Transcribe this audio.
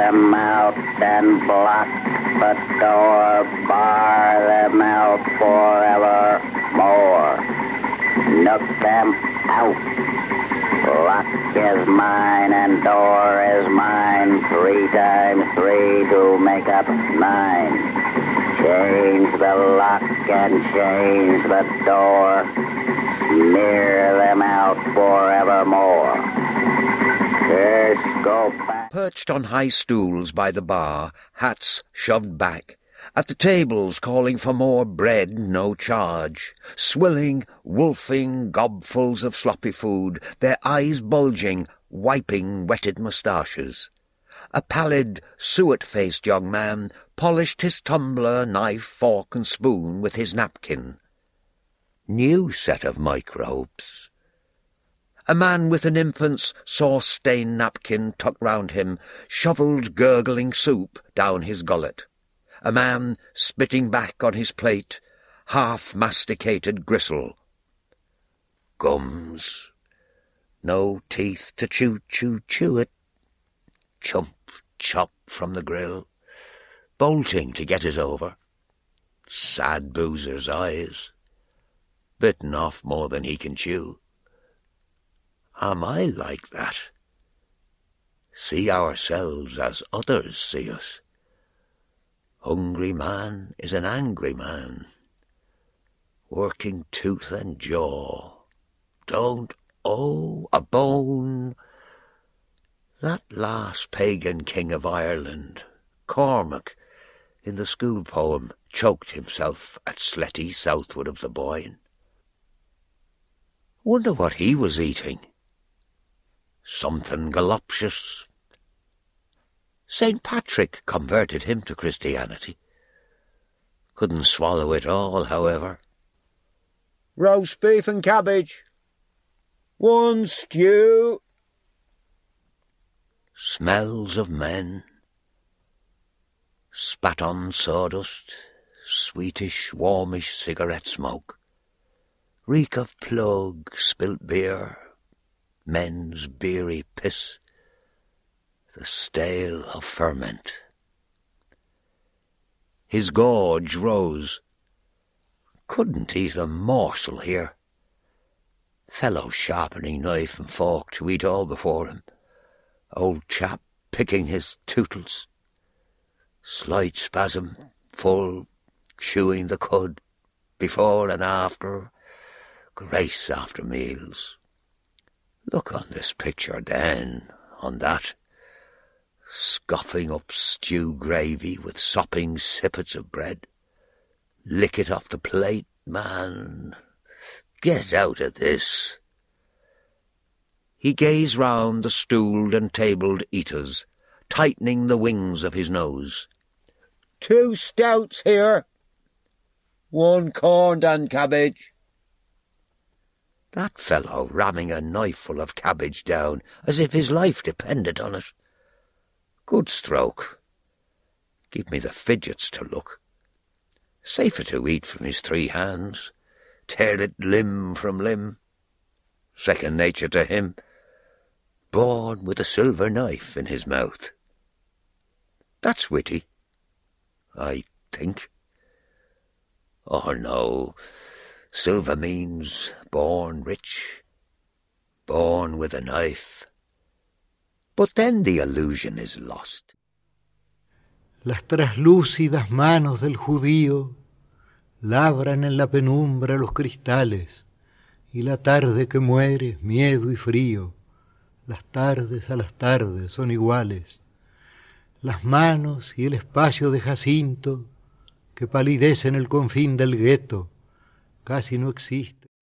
them out and block the door, bar them out forevermore. Knock them out. Lock is mine and door is mine. 3 times 3 to make up 9. Change the lock and change the door. Smear them out forevermore. First go back. Perched on high stools by the bar, hats shoved back, at the tables calling for more bread, no charge, swilling, wolfing gobfuls of sloppy food, their eyes bulging, wiping wetted moustaches. A pallid, suet-faced young man polished his tumbler, knife, fork and spoon with his napkin. New set of microbes. A man with an infant's sauce-stained napkin tucked round him shovelled gurgling soup down his gullet. A man spitting back on his plate half-masticated gristle. Gums. No teeth to chew it. Chump, chop from the grill. Bolting to get it over. Sad boozer's eyes. Bitten off more than he can chew. Am I like that? See ourselves as others see us. Hungry man is an angry man, working tooth and jaw. Don't owe a bone. That last pagan king of Ireland, Cormac, in the school poem, choked himself at Sletty southward of the Boyne. Wonder what he was eating. Something galoptious. St. Patrick converted him to Christianity. Couldn't swallow it all, however. Roast beef and cabbage. 1 stew. Smells of men. Spat on sawdust, sweetish, warmish cigarette smoke. Reek of plug, spilt beer, men's beery piss, the stale of ferment. His gorge rose. Couldn't eat a morsel here. Fellow sharpening knife and fork to eat all before him. Old chap picking his tootles. Slight spasm, full, chewing the cud, before and after, grace after meals. Look on this picture then, on that, scoffing up stew gravy with sopping sippets of bread. Lick it off the plate, man. Get out of this. He gazed round the stooled and tabled eaters, tightening the wings of his nose. 2 stouts here. 1 corned and cabbage. That fellow ramming a knifeful of cabbage down as if his life depended on it. Good stroke. Give me the fidgets to look. Safer to eat from his 3 hands. Tear it limb from limb. Second nature to him. Born with a silver knife in his mouth. That's witty, I think. Oh no, silver means born rich, born with a knife. But then the illusion is lost. Las traslúcidas manos del judío labran en la penumbra los cristales, y la tarde que muere es miedo y frío. Las tardes a las tardes son iguales. Las manos y el espacio de Jacinto, que palidece en el confín del gueto, casi no existe.